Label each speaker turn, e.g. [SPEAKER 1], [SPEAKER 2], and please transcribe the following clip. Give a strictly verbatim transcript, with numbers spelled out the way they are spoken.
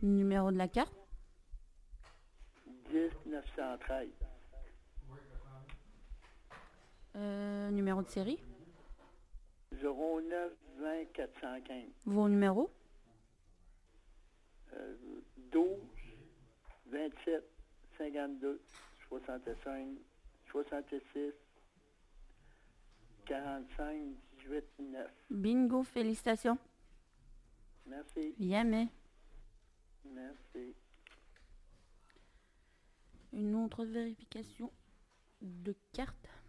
[SPEAKER 1] Numéro de la carte.
[SPEAKER 2] dix neuf cent treize.
[SPEAKER 1] Euh, numéro de série.
[SPEAKER 2] zéro neuf vingt quatre cent quinze.
[SPEAKER 1] Vos numéros.
[SPEAKER 2] Euh, douze vingt-sept cinquante-deux soixante-cinq soixante-six quarante-cinq dix-huit neuf.
[SPEAKER 1] Bingo, félicitations.
[SPEAKER 2] Merci.
[SPEAKER 1] Jamais.
[SPEAKER 2] Merci.
[SPEAKER 1] Une autre vérification de carte.